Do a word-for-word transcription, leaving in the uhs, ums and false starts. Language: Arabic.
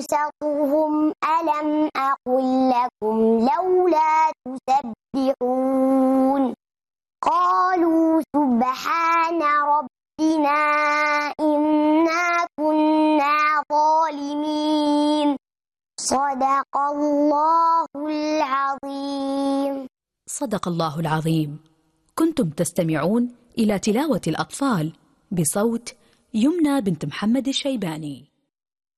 أوسطهم ألم أقل لكم لولا تسبحون قالوا سبحان ربنا إنا كنا ظالمين صدق الله العظيم. صدق الله العظيم. كنتم تستمعون إلى تلاوة الأطفال بصوت يمنى بنت محمد الشيباني.